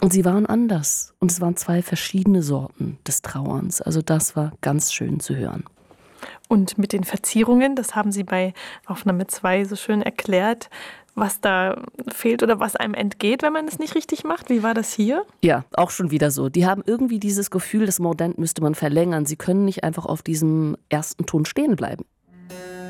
Und sie waren anders. Und es waren 2 verschiedene Sorten des Trauerns. Also das war ganz schön zu hören. Und mit den Verzierungen, das haben Sie bei Aufnahme 2 so schön erklärt, was da fehlt oder was einem entgeht, wenn man es nicht richtig macht. Wie war das hier? Ja, auch schon wieder so. Die haben irgendwie dieses Gefühl, das Mordent müsste man verlängern. Sie können nicht einfach auf diesem ersten Ton stehen bleiben.